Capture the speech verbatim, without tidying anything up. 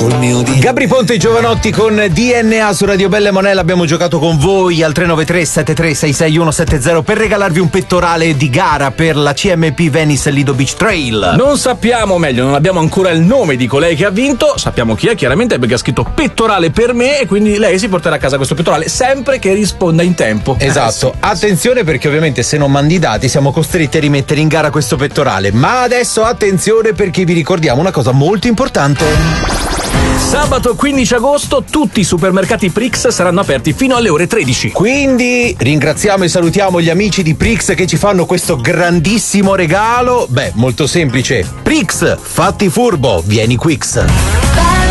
col mio di Gabri Ponte e Giovanotti con D N A su Radio Bella e Monella. Abbiamo giocato con voi al tre nove tre sette tre sei sei uno sette zero per regalarvi un pettorale di gara per la C M P Venice Lido Beach Trail. Non sappiamo, meglio, non abbiamo ancora il nome di colei che ha vinto. Sappiamo chi è, chiaramente, perché ha scritto pettorale per me, e quindi lei si porterà a casa questo pettorale sempre che risponda in tempo. Esatto, Eh, sì. attenzione, perché ovviamente se non mandi i dati siamo costretti a rimettere in gara questo pettorale. Ma adesso attenzione, perché vi ricordiamo una cosa molto importante. Sabato quindici agosto tutti i supermercati Prix saranno aperti fino alle ore tredici. Quindi ringraziamo e salutiamo gli amici di Prix che ci fanno questo grandissimo regalo. Beh, molto semplice. Prix, fatti furbo, vieni Quix.